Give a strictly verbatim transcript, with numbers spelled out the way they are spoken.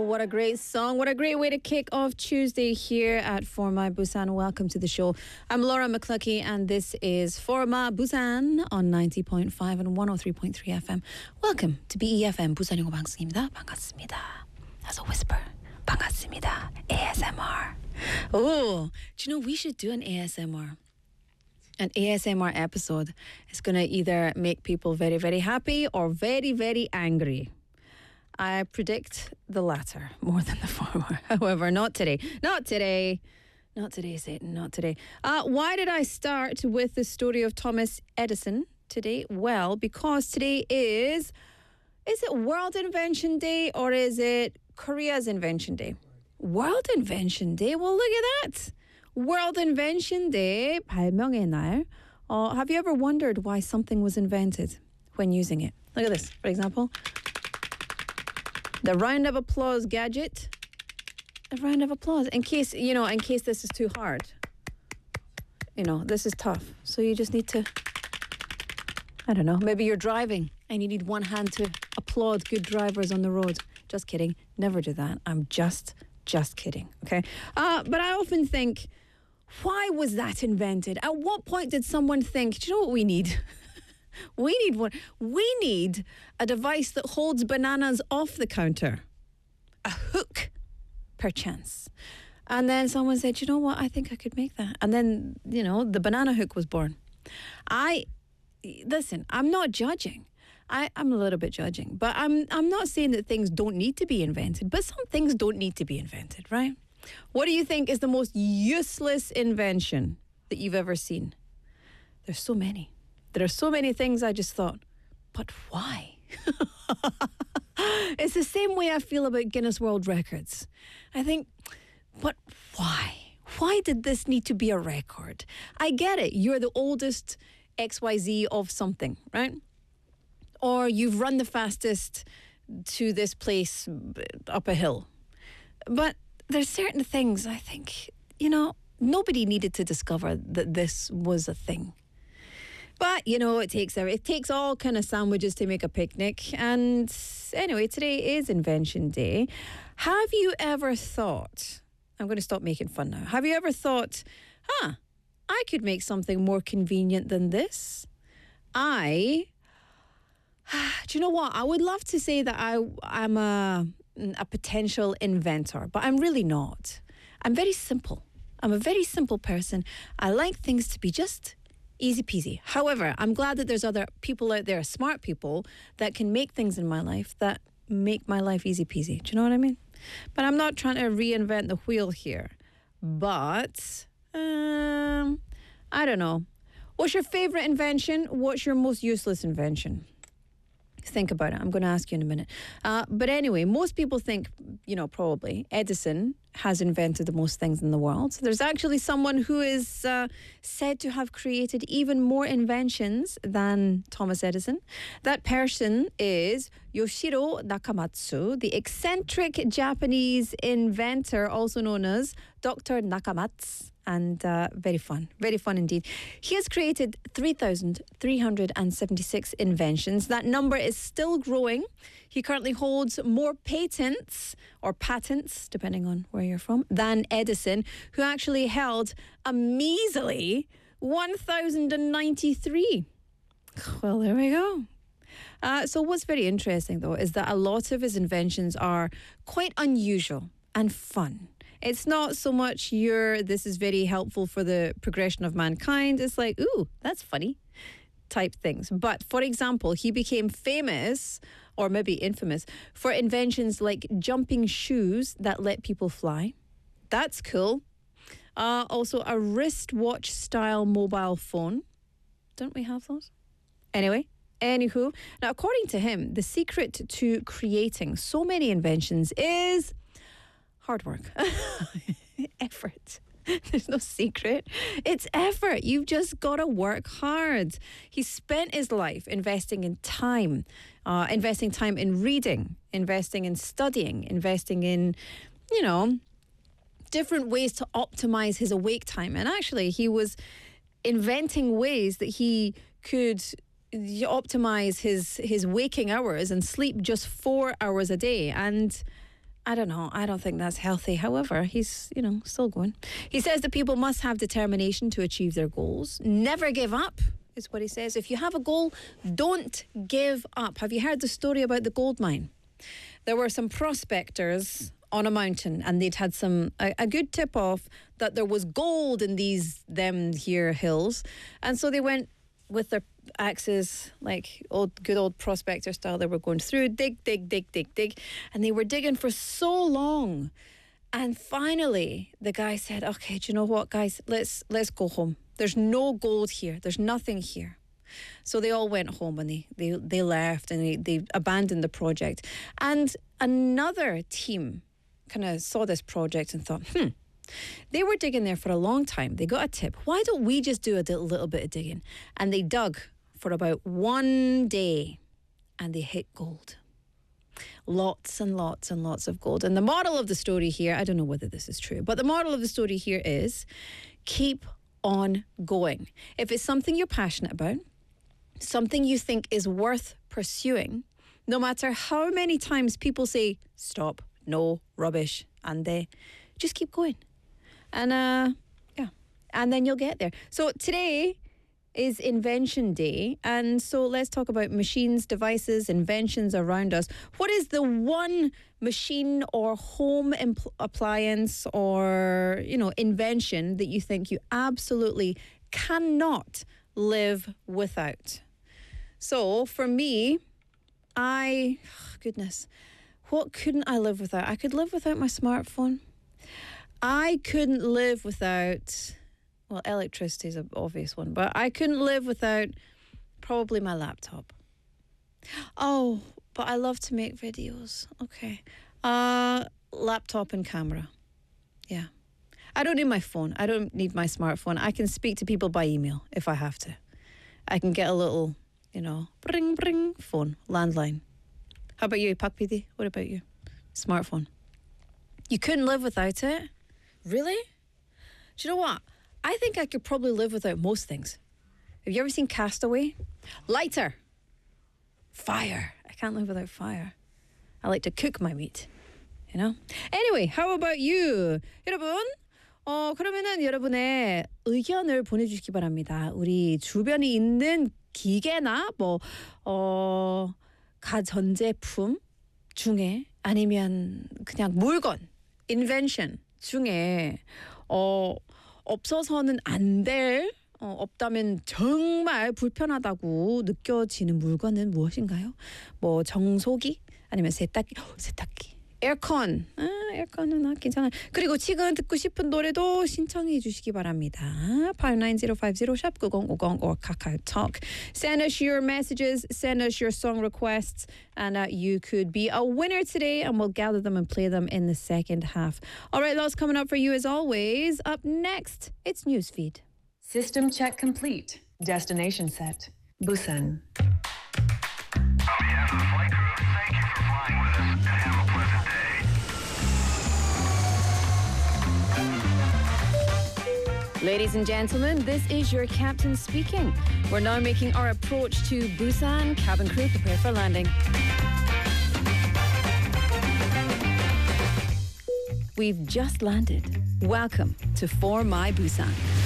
What a great song. What a great way to kick off Tuesday here at Forma Busan. Welcome to the show. I'm Laura McCluckey and this is Forma Busan on ninety point five and one oh three point three F M. Welcome to B E F M 부산 영어 방송입니다. 반갑습니다. As a whisper. 반갑습니다. A S M R. Oh, do you know we should do an A S M R? An A S M R episode. It's going to either make people very, very happy or very, very angry. I predict the latter more than the former. However, not today. Not today. Not today, Satan. Not today. Uh, why did I start with the story of Thomas Edison today? Well, because today is... Is it World Invention Day or is it Korea's Invention Day? World Invention Day? Well, look at that. World Invention Day, 발명의 날. Uh, have you ever wondered why something was invented when using it? Look at this, for example. The round of applause gadget. A round of applause. In case, you know, in case this is too hard. You know, this is tough. So you just need to, I don't know, maybe you're driving and you need one hand to applaud good drivers on the road. Just kidding. Never do that. I'm just, just kidding. Okay? Uh, but I often think, why was that invented? At what point did someone think, do you know what we need? We need one. We need a device that holds bananas off the counter. A hook, perchance. And then someone said, you know what, I think I could make that. And then, you know, the banana hook was born. I, listen, I'm not judging. I, I'm a little bit judging. But I'm, I'm not saying that things don't need to be invented. But some things don't need to be invented, right? What do you think is the most useless invention that you've ever seen? There's so many. There are so many things I just thought, but why? It's the same way I feel about Guinness World Records. I think, but why? Why did this need to be a record? I get it. You're the oldest X Y Z of something, right? Or you've run the fastest to this place up a hill. But there's certain things I think, you know, nobody needed to discover that this was a thing. But, you know, it takes it takes all kind of sandwiches to make a picnic. And anyway, today is Invention Day. Have you ever thought, I'm going to stop making fun now. Have you ever thought, huh, I could make something more convenient than this? I, do you know what? I would love to say that I, I'm a, a potential inventor, but I'm really not. I'm very simple. I'm a very simple person. I like things to be just easy peasy. However, I'm glad that there's other people out there, smart people, that can make things in my life that make my life easy peasy. Do you know what I mean? But I'm not trying to reinvent the wheel here. But, um, I don't know. What's your favorite invention? What's your most useless invention? Think about it. I'm going to ask you in a minute. Uh, but anyway, most people think, you know, probably Edison has invented the most things in the world. There's actually someone who is uh, said to have created even more inventions than Thomas Edison. That person is Yoshiro Nakamatsu, the eccentric Japanese inventor, also known as Doctor Nakamatsu. And uh, very fun, very fun indeed. He has created three thousand three hundred seventy-six inventions. That number is still growing. He currently holds more patents, or patents, depending on where you're from, than Edison, who actually held a measly one thousand ninety-three. Well, there we go. Uh, so what's very interesting, though, is that a lot of his inventions are quite unusual and fun. It's not so much your, this is very helpful for the progression of mankind. It's like, ooh, that's funny type things. But for example, he became famous, or maybe infamous, for inventions like jumping shoes that let people fly. That's cool. Uh, also, a wristwatch style mobile phone. Don't we have those? Anyway. Anywho, now according to him, the secret to creating so many inventions is hard work. Effort. There's no secret. It's effort. You've just got to work hard. He spent his life investing in time, uh, investing time in reading, investing in studying, investing in, you know, different ways to optimize his awake time. And actually, he was inventing ways that he could optimize his his waking hours and sleep just four hours a day. And I don't know. I don't think that's healthy. However, he's, you know, still going. He says that people must have determination to achieve their goals. Never give up is what he says. If you have a goal, don't give up. Have you heard the story about the gold mine? There were some prospectors on a mountain and they'd had some a, a good tip off that there was gold in these them here hills. And so they went with their axes, like old good old prospector style. They were going through, dig, dig, dig, dig, dig. And they were digging for so long. And finally, the guy said, okay, do you know what, guys? Let's let's go home. There's no gold here. There's nothing here. So they all went home and they, they, they left and they, they abandoned the project. And another team kind of saw this project and thought, hmm, they were digging there for a long time. They got a tip. Why don't we just do a little bit of digging? And they dug for about one day and they hit gold. Lots and lots and lots of gold. And the moral of the story here, I don't know whether this is true, but the moral of the story here is keep on going. If it's something you're passionate about, something you think is worth pursuing, no matter how many times people say, stop, no, rubbish, and they just keep going. And uh, yeah, and then you'll get there. So today is Invention Day. And so let's talk about machines, devices, inventions around us. What is the one machine or home impl- appliance or, you know, invention that you think you absolutely cannot live without? So for me, I, oh goodness, what couldn't I live without? I could live without my smartphone. I couldn't live without, well, electricity is an obvious one, but I couldn't live without probably my laptop. Oh, but I love to make videos. Okay. Uh, laptop and camera. Yeah. I don't need my phone. I don't need my smartphone. I can speak to people by email if I have to. I can get a little, you know, bring, bring, phone, landline. How about you, Pak P D? What about you? Smartphone. You couldn't live without it? Really? Do you know what? I think I could probably live without most things. Have you ever seen Castaway? Lighter. Fire. I can't live without fire. I like to cook my meat. You know? Anyway, how about you? 여러분, 어, 그러면은 여러분의 의견을 보내주시기 바랍니다. 우리 주변에 있는 기계나 뭐, 어, 가전제품 중에 아니면 그냥 물건, invention 중에 어, 없어서는 안 될, 어, 없다면 정말 불편하다고 느껴지는 물건은 무엇인가요? 뭐 정소기? 아니면 세탁기? 어, 세탁기. 에어컨. 아, 에어컨은 아, 괜찮아요. 그리고 지금 듣고 싶은 노래도 신청해 주시기 바랍니다. five nine zero five zero 샵 구공오공 or KakaoTalk. Send us your messages, send us your song requests, and uh, you could be a winner today, and we'll gather them and play them in the second half. All right, lots coming up for you as always. Up next, it's Newsfeed. System check complete. Destination set. Busan. On behalf of the flight crew, thank you for flying with us and have a pleasant day. Ladies and gentlemen, this is your captain speaking. We're now making our approach to Busan. Cabin crew, prepare for landing. We've just landed. Welcome to For My Busan.